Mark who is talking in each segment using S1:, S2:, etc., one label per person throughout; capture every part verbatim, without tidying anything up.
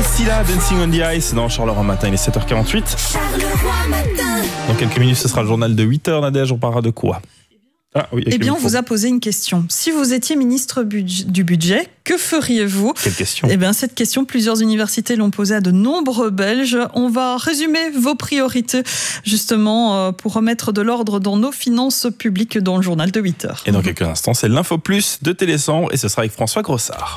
S1: Scylla, Dancing on the Ice dans Charleroi Matin, il est sept heures quarante-huit.
S2: Charleroi Matin.
S1: Dans quelques minutes, ce sera le journal de huit heures. Nadège, on parlera de quoi?
S3: Ah, oui, eh bien, on vous a posé une question. Si vous étiez ministre budg- du budget, que feriez-vous?
S1: Quelle question?
S3: Eh bien, cette question, plusieurs universités l'ont posée à de nombreux Belges. On va résumer vos priorités, justement, pour remettre de l'ordre dans nos finances publiques dans le journal de huit heures.
S1: Et dans quelques instants, c'est l'Info Plus de Télécentre et ce sera avec François Grossard.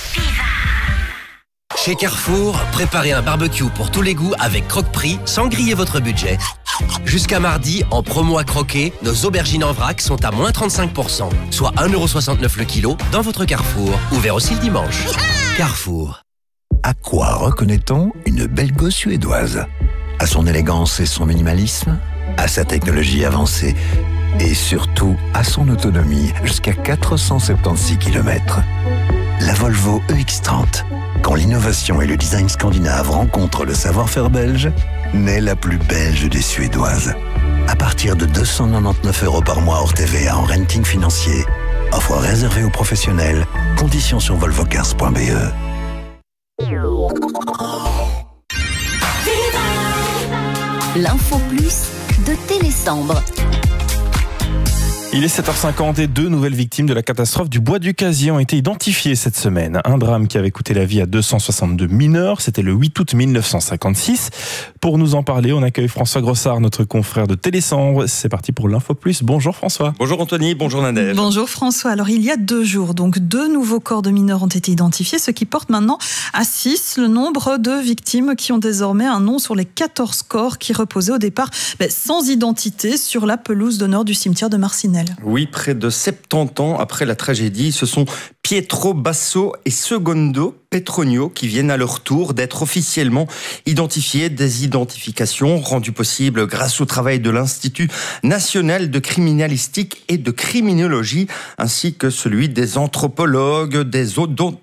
S4: Chez Carrefour, préparez un barbecue pour tous les goûts avec Croque-Prix sans griller votre budget. Jusqu'à mardi, en promo à croquer, nos aubergines en vrac sont à moins trente-cinq pour cent, soit un euro soixante-neuf le kilo dans votre Carrefour. Ouvert aussi le dimanche. Carrefour.
S5: À quoi reconnaît-on une belle gosse suédoise? À son élégance et son minimalisme? À sa technologie avancée? Et surtout, à son autonomie, jusqu'à quatre cent soixante-seize kilomètres. La Volvo E X trente. Quand l'innovation et le design scandinave rencontrent le savoir-faire belge, naît la plus belge des Suédoises. À partir de deux cent quatre-vingt-dix-neuf euros par mois hors T V A en renting financier. Offre réservée aux professionnels. Conditions sur volvocars point b e.
S2: L'Info Plus de Télécentre.
S1: Il est sept heures cinquante et deux nouvelles victimes de la catastrophe du Bois du Casier ont été identifiées cette semaine. Un drame qui avait coûté la vie à deux cent soixante-deux mineurs. C'était le huit août mille neuf cent cinquante-six. Pour nous en parler, on accueille François Grossard, notre confrère de Télécentre. C'est parti pour l'Info Plus. Bonjour François.
S6: Bonjour Anthony, bonjour Nadège.
S3: Bonjour François. Alors il y a deux jours, donc deux nouveaux corps de mineurs ont été identifiés, ce qui porte maintenant à six le nombre de victimes qui ont désormais un nom sur les quatorze corps qui reposaient au départ ben, sans identité sur la pelouse d'honneur du cimetière de Marcinelle.
S6: Oui, près de soixante-dix ans après la tragédie, ce sont Pietro Basso et Secondo Petronio qui viennent à leur tour d'être officiellement identifiés. Des identifications rendues possibles grâce au travail de l'Institut national de criminalistique et de criminologie, ainsi que celui des anthropologues, des odontologues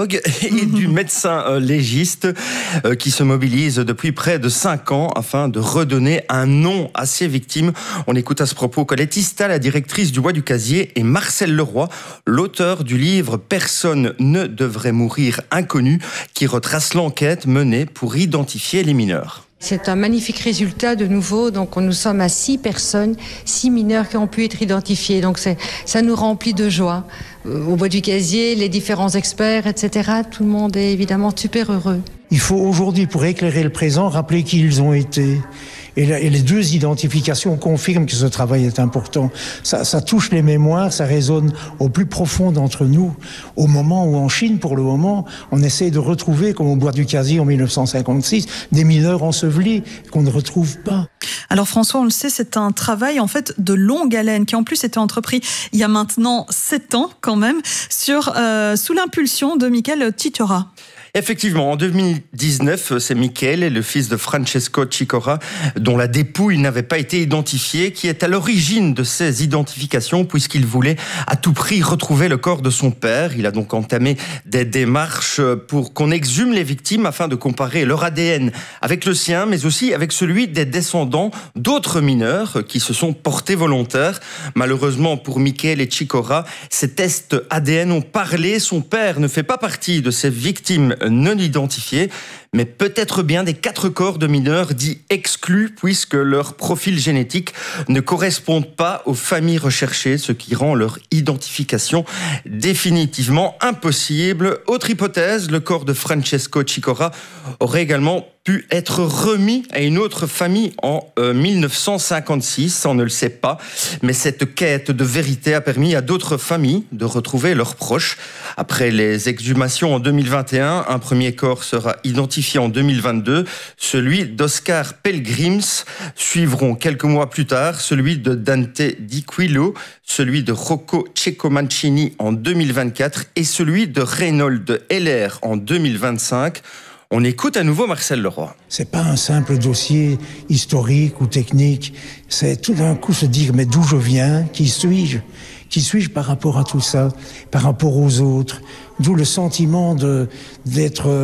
S6: et du médecin légiste qui se mobilise depuis près de cinq ans afin de redonner un nom à ces victimes. On écoute à ce propos Colette Ista, la directrice du Bois du Casier, et Marcel Leroy, l'auteur du livre « Personne ne devrait mourir inconnu » qui retrace l'enquête menée pour identifier les mineurs.
S7: C'est un magnifique résultat de nouveau. Donc nous sommes à six personnes, six mineurs qui ont pu être identifiés. Donc c'est, ça nous remplit de joie. Au Bois du Casier, les différents experts, et cetera. Tout le monde est évidemment super heureux.
S8: Il faut aujourd'hui, pour éclairer le présent, rappeler qui ils ont été. Et, la, et les deux identifications confirment que ce travail est important. Ça, ça touche les mémoires, ça résonne au plus profond d'entre nous. Au moment où en Chine, pour le moment, on essaie de retrouver, comme au Bois du Casier en mille neuf cent cinquante-six, des mineurs ensevelis qu'on ne retrouve pas.
S3: Alors François, on le sait, c'est un travail en fait de longue haleine qui en plus était entrepris il y a maintenant sept ans quand même, sur, euh, sous l'impulsion de Michael Cicciola.
S6: Effectivement, en deux mille dix-neuf, c'est Michele, le fils de Francesco Cicciola, dont la dépouille n'avait pas été identifiée, qui est à l'origine de ces identifications, puisqu'il voulait à tout prix retrouver le corps de son père. Il a donc entamé des démarches pour qu'on exhume les victimes afin de comparer leur A D N avec le sien, mais aussi avec celui des descendants d'autres mineurs qui se sont portés volontaires. Malheureusement pour Michele et Cicciola, ces tests A D N ont parlé. Son père ne fait pas partie de ces victimes non identifiés, mais peut-être bien des quatre corps de mineurs dits exclus, puisque leur profil génétique ne correspond pas aux familles recherchées, ce qui rend leur identification définitivement impossible. Autre hypothèse, le corps de Francesco Cicciola aurait également pu être remis à une autre famille en euh, mille neuf cent cinquante-six, on ne le sait pas, mais cette quête de vérité a permis à d'autres familles de retrouver leurs proches. Après les exhumations en deux mille vingt et un, un premier corps sera identifié en deux mille vingt-deux, celui d'Oscar Pelgrims. Suivront quelques mois plus tard celui de Dante Di Quilo, celui de Rocco Cecco-Mancini en deux mille vingt-quatre et celui de Reynold Heller en deux mille vingt-cinq. On écoute à nouveau Marcel Leroy.
S8: C'est pas un simple dossier historique ou technique. C'est tout d'un coup se dire, mais d'où je viens? Qui suis-je? Qui suis-je par rapport à tout ça? Par rapport aux autres? D'où le sentiment de, d'être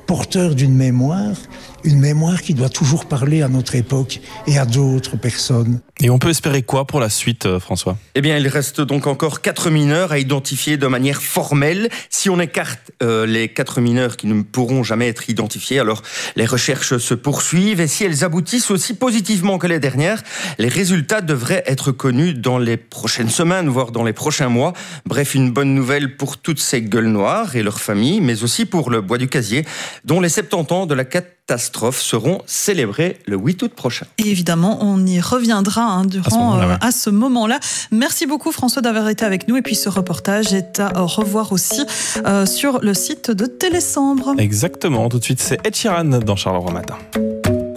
S8: porteurs d'une mémoire, une mémoire qui doit toujours parler à notre époque et à d'autres personnes.
S1: Et on peut espérer quoi pour la suite, euh, François ?
S6: Eh bien, il reste donc encore quatre mineurs à identifier de manière formelle. Si on écarte euh, les quatre mineurs qui ne pourront jamais être identifiés, alors les recherches se poursuivent. Et si elles aboutissent aussi positivement que les dernières, les résultats devraient être connus dans les prochaines semaines, voire dans les prochains mois. Bref, une bonne nouvelle pour toutes ces gueules noires et leurs familles, mais aussi pour le Bois du Casier, dont les soixante-dix ans de la catastrophe seront célébrés le huit août prochain.
S3: Et évidemment, on y reviendra hein, durant, à ce moment-là. Euh, à ce moment-là. Merci beaucoup François d'avoir été avec nous. Et puis ce reportage est à revoir aussi euh, sur le site de Télésambre.
S1: Exactement. Tout de suite, c'est Ed Sheeran dans Charleroi Matin.